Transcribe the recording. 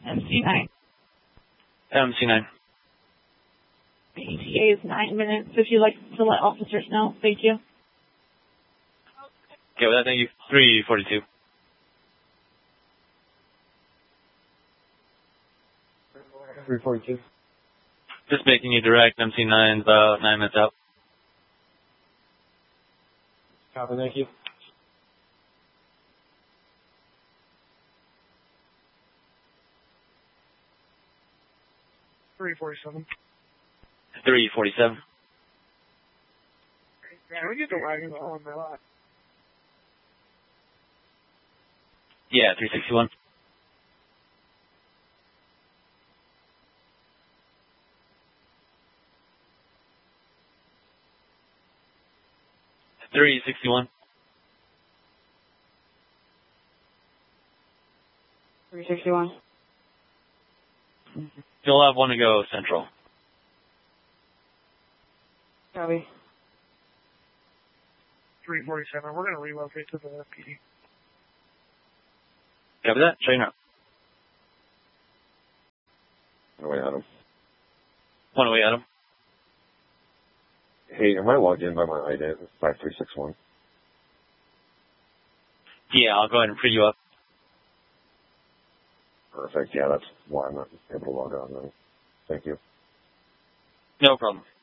MC9. MC9. ETA is 9 minutes. If you'd like to let officers know, thank you. Okay, well, thank you. 342. Just making you direct. MC9 is about 9 minutes out. Copy, thank you. .347. 347. Yeah, we get the wagons all on my lot. Yeah, 361. .361. 361. You'll have one to go central. Copy. 347. We're going to relocate to the PD. Copy that. Train up. One away, Adam. One away, Adam. Hey, am I logged in by my IDENT? 5361. Yeah, I'll go ahead and free you up. Perfect. Yeah, that's why I'm not able to log on then. Thank you. No problem.